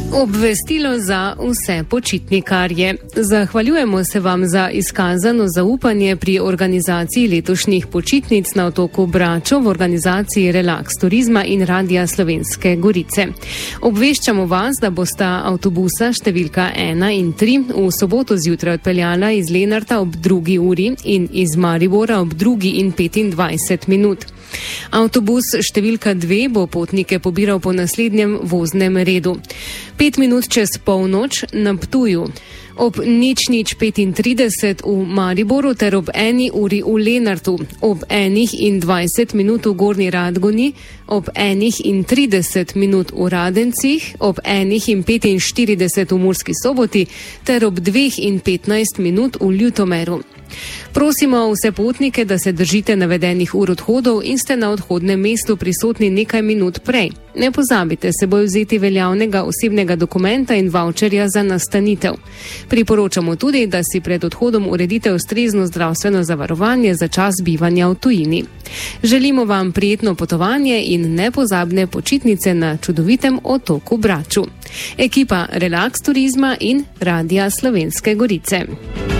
Obvestilo za vse počitnikarje. Zahvaljujemo se vam za izkazano zaupanje pri organizaciji letošnjih počitnic na otoku Braču v organizaciji Relax turizma in Radia Slovenske Gorice. Obveščamo vas, da bosta avtobusa številka 1 in 3 v soboto zjutraj odpeljala iz Lenarta ob 2. uri in iz Maribora ob 2. in 25 minut. Avtobus številka 2 bo potnike pobiral po naslednjem voznem redu. 5 minut čez polnoč na Ptuju, ob 00:35 v Mariboru ter ob 1. uri v Lenartu, ob 1:20 v Gornji Radgoni, ob 1:30 v Radencih, ob 1:45 v Murski Soboti ter ob 2:15 v Ljutomeru. Prosimo vse potnike, da se držite navedenih ur odhodov in ste na odhodnem mestu prisotni nekaj minut prej. Ne pozabite seboj vzeti veljavnega osebnega dokumenta in vaučerja za nastanitev. Priporočamo tudi, da si pred odhodom uredite ustrezno zdravstveno zavarovanje za čas bivanja v tujini. Želimo vam prijetno potovanje in nepozabne počitnice na čudovitem otoku Braču. Ekipa Relax turizma in Radia Slovenske Gorice.